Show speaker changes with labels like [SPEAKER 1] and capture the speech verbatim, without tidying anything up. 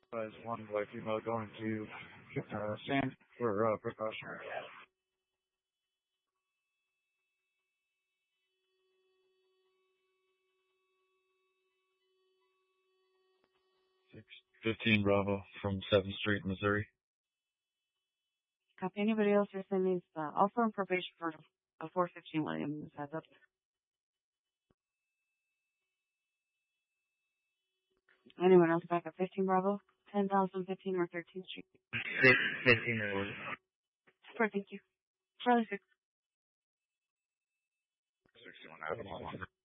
[SPEAKER 1] As one white female going to uh, stand for uh, precaution.
[SPEAKER 2] six fifteen Bravo from seventh Street, Missouri.
[SPEAKER 3] Copy. Anybody else you're sending is uh, also on probation for a four fifteen Williams. Heads up. Anyone else back at fifteen Bravo? ten thousand fifteen or thirteenth Street.
[SPEAKER 4] fifteen or
[SPEAKER 3] Super, thank you. Charlie six.
[SPEAKER 2] sixty-one,